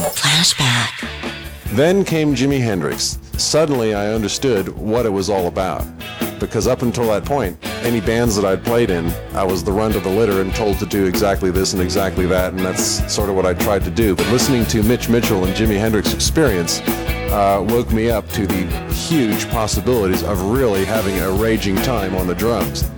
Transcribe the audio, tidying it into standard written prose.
Flashback. Then came Jimi Hendrix. Suddenly I understood what it was all about. Because up until that point, any bands that I'd played in, I was the runt of the litter and told to do exactly this and exactly that, and that's sort of what I tried to do. But listening to Mitch Mitchell and Jimi Hendrix Experience woke me up to the huge possibilities of really having a raging time on the drums.